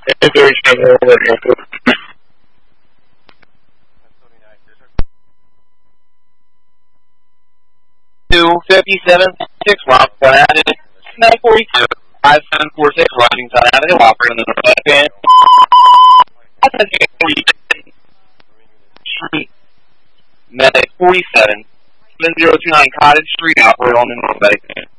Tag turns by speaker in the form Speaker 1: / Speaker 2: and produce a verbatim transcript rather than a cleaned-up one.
Speaker 1: Very strong over airport. Two fifty-seven six Rock one added nine forty-two five seven four six rising side out of the Hillhopper in the northwest band. Street Medic forty-seven seven zero two nine Cottage Street operator on the north medic band.